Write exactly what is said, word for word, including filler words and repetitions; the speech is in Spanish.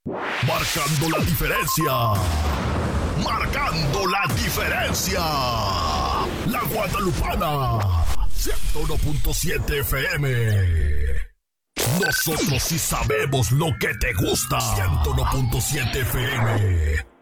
Marcando la diferencia. Marcando la diferencia. La Guadalupana. ciento uno punto siete F M. Nosotros sí sabemos lo que te gusta. ciento uno punto siete F M.